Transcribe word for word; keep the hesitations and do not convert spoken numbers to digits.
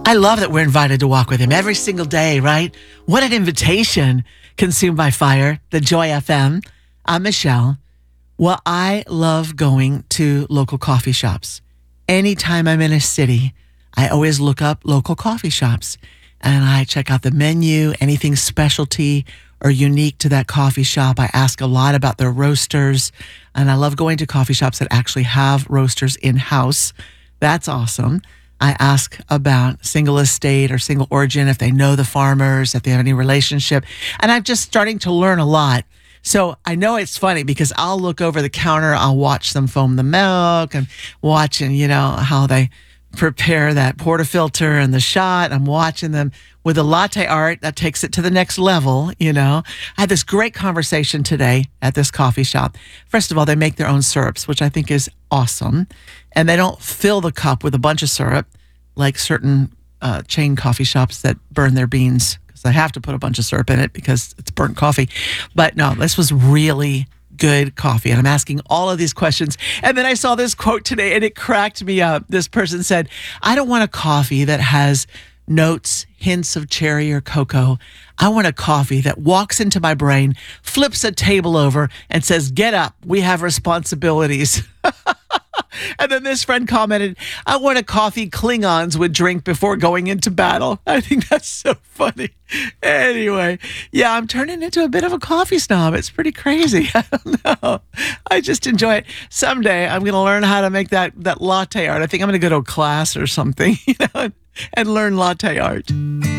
I love that we're invited to walk with him every single day, right? What an invitation. Consumed by Fire, the Joy F M. I'm Michelle. Well, I love going to local coffee shops. Anytime I'm in a city, I always look up local coffee shops and I check out the menu, anything specialty or unique to that coffee shop. I ask a lot about their roasters, and I love going to coffee shops that actually have roasters in-house. That's awesome. I ask about single estate or single origin, if they know the farmers, if they have any relationship. And I'm just starting to learn a lot. So I know it's funny because I'll look over the counter, I'll watch them foam the milk and watching, you know, how they prepare that portafilter and the shot. I'm watching them with the latte art that takes it to the next level, you know. I had this great conversation today at this coffee shop. First of all, they make their own syrups, which I think is awesome. And they don't fill the cup with a bunch of syrup like certain uh, chain coffee shops that burn their beans because they have to put a bunch of syrup in it because it's burnt coffee. But no, this was really good coffee. And I'm asking all of these questions. And then I saw this quote today and it cracked me up. This person said, I don't want a coffee that has notes, hints of cherry or cocoa. I want a coffee that walks into my brain, flips a table over and says, get up, we have responsibilities. And then this friend commented, I want a coffee Klingons would drink before going into battle. I think that's so funny. Anyway, yeah, I'm turning into a bit of a coffee snob. It's pretty crazy. I don't know. I just enjoy it. Someday I'm going to learn how to make that, that latte art. I think I'm going to go to a class or something, you know, and, and learn latte art.